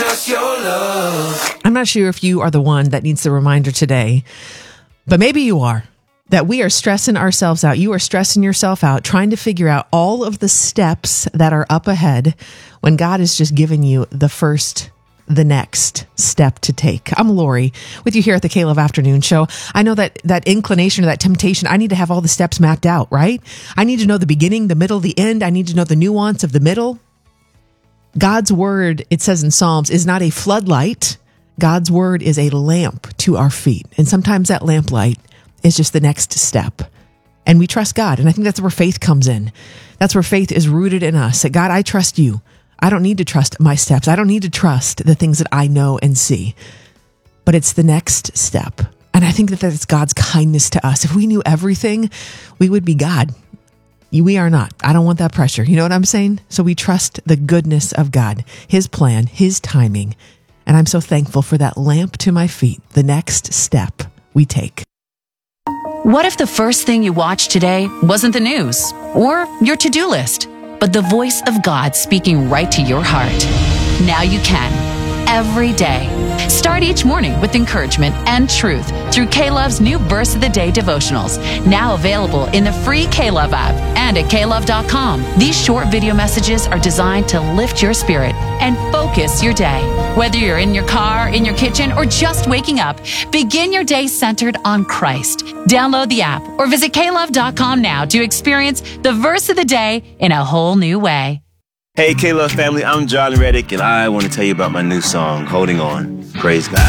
just your love. I'm not sure if you are the one that needs the reminder today, but maybe you are. That we are stressing ourselves out. You are stressing yourself out, trying to figure out all of the steps that are up ahead when God has just given you the next step to take. I'm Lori with you here at the K-Love Afternoon Show. I know that inclination or that temptation, I need to have all the steps mapped out, right? I need to know the beginning, the middle, the end. I need to know the nuance of the middle. God's word, it says in Psalms, is not a floodlight. God's word is a lamp to our feet. And sometimes that lamplight is just the next step. And we trust God. And I think that's where faith comes in. That's where faith is rooted in us. That God, I trust you. I don't need to trust my steps. I don't need to trust the things that I know and see. But it's the next step. And I think that that's God's kindness to us. If we knew everything, we would be God. We are not. I don't want that pressure. You know what I'm saying? So we trust the goodness of God, His plan, His timing. And I'm so thankful for that lamp to my feet, the next step we take. What if the first thing you watched today wasn't the news or your to-do list, but the voice of God speaking right to your heart? Now you can, every day. Start each morning with encouragement and truth through K-Love's new Verse of the Day devotionals, now available in the free K-Love app and at klove.com. These short video messages are designed to lift your spirit and focus your day. Whether you're in your car, in your kitchen, or just waking up, begin your day centered on Christ. Download the app or visit klove.com now to experience the Verse of the Day in a whole new way. Hey, K-Love family, I'm John Reddick, and I want to tell you about my new song, Holding On. Praise God.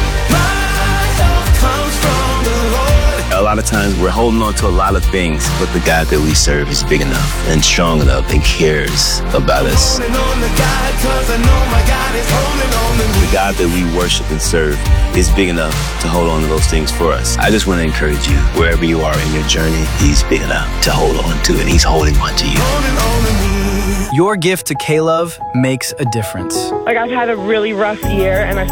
My help comes from the Lord. A lot of times we're holding on to a lot of things, but the God that we serve is big enough and strong enough and cares about us. Holding on to God, 'cause I know my God is holding on to me. The God that we worship and serve is big enough to hold on to those things for us. I just want to encourage you, wherever you are in your journey, He's big enough to hold on to, and He's holding on to you. Holding on to me. Your gift to K-Love makes a difference. Like, I've had a really rough year, and I